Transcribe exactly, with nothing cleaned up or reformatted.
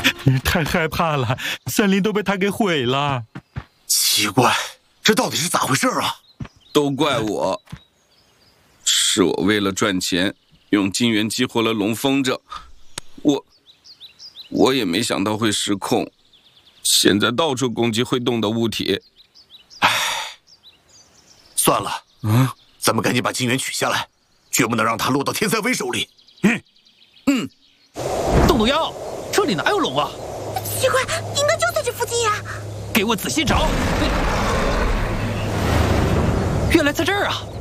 太害怕了，森林都被他给毁了。 奇怪，这到底是咋回事啊？ 都怪我，是我为了赚钱，用金元激活了龙风筝，我我也没想到会失控，现在到处攻击会动的物体。 唉，算了，嗯，咱们赶紧把金元取下来，绝不能让他落到天赛威手里。嗯嗯，洞洞妖，这里哪有龙啊？ 奇怪，应该就在这附近呀！ 给我仔细找。原来在这儿啊！